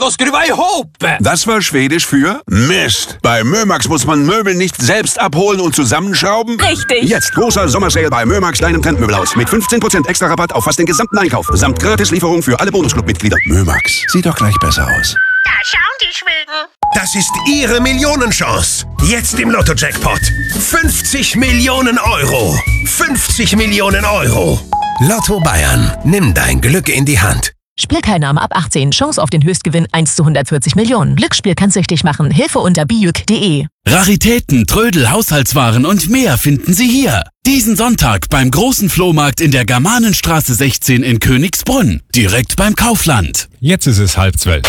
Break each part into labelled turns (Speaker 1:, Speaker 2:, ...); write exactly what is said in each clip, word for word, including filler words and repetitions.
Speaker 1: vad ska du vara ihop?
Speaker 2: Das war Schwedisch für Mist. Bei Mömax muss man Möbel nicht selbst abholen und zusammenschrauben.
Speaker 3: Richtig.
Speaker 2: Jetzt großer Sommersale bei Mömax, deinem Trendmöbelhaus. Mit fünfzehn Prozent extra Rabatt auf fast den gesamten Einkauf. Samt Gratislieferung für alle Bonusclub-Mitglieder. Mömax, sieht doch gleich besser aus.
Speaker 4: Da schauen die Schweden.
Speaker 5: Das ist Ihre Millionenchance. Jetzt im Lotto-Jackpot. fünfzig Millionen Euro. fünfzig Millionen Euro. Lotto Bayern. Nimm dein Glück in die Hand.
Speaker 3: Spielteilnahme ab achtzehn. Chance auf den Höchstgewinn eins zu hundertvierzig Millionen. Glücksspiel kann süchtig machen. Hilfe unter bijuk punkt de.
Speaker 6: Raritäten, Trödel, Haushaltswaren und mehr finden Sie hier. Diesen Sonntag beim großen Flohmarkt in der Germanenstraße sechzehn in Königsbrunn. Direkt beim Kaufland.
Speaker 7: Jetzt ist es halb zwölf.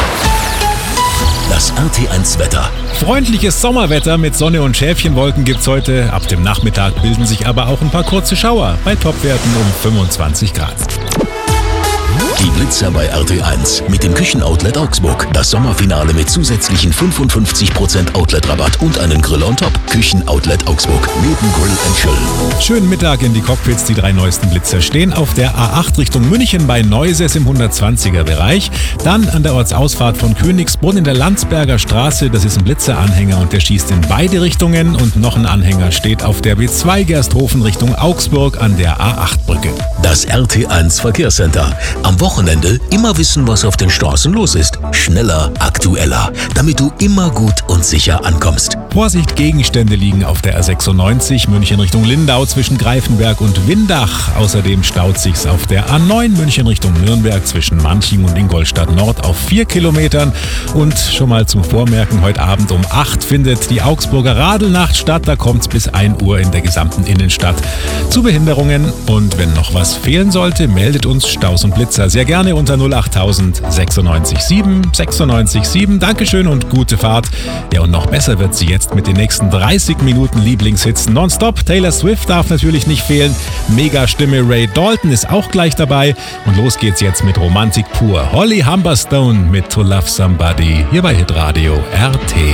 Speaker 8: Das R T eins Wetter.
Speaker 7: Freundliches Sommerwetter mit Sonne und Schäfchenwolken gibt's heute. Ab dem Nachmittag bilden sich aber auch ein paar kurze Schauer. Bei Topwerten um fünfundzwanzig Grad.
Speaker 8: Die Blitzer bei R T eins mit dem Küchenoutlet Augsburg. Das Sommerfinale mit zusätzlichen fünfundfünfzig Prozent Outlet-Rabatt und einen Grill on top. Küchenoutlet Augsburg. Neben Grill and Chill.
Speaker 7: Schönen Mittag in die Cockpits. Die drei neuesten Blitzer stehen auf der A acht Richtung München bei Neuses im hundertzwanziger Bereich. Dann an der Ortsausfahrt von Königsbrunn in der Landsberger Straße. Das ist ein Blitzeranhänger und der schießt in beide Richtungen. Und noch ein Anhänger steht auf der B zwei Gersthofen Richtung Augsburg an der A acht Brücke.
Speaker 8: Das R T eins Verkehrscenter. Am Wochenende immer wissen, was auf den Straßen los ist. Schneller, aktueller, damit du immer gut und sicher ankommst.
Speaker 7: Vorsicht, Gegenstände liegen auf der A sechsundneunzig München Richtung Lindau zwischen Greifenberg und Windach. Außerdem staut sich's auf der A neun München Richtung Nürnberg zwischen Manching und Ingolstadt Nord auf vier Kilometern. Und schon mal zum Vormerken, heute Abend um acht findet die Augsburger Radelnacht statt. Da kommt's bis ein Uhr in der gesamten Innenstadt zu Behinderungen. Und wenn noch was fehlen sollte, meldet uns Staus und Blitzer sehr gerne unter null achttausend sechsundneunzig sieben sechsundneunzig sieben. Dankeschön und gute Fahrt. Ja, und noch besser wird sie jetzt mit den nächsten dreißig Minuten Lieblingshits nonstop. Taylor Swift darf natürlich nicht fehlen. Mega-Stimme Ray Dalton ist auch gleich dabei. Und los geht's jetzt mit Romantik pur. Holly Humberstone mit To Love Somebody hier bei Hitradio R T.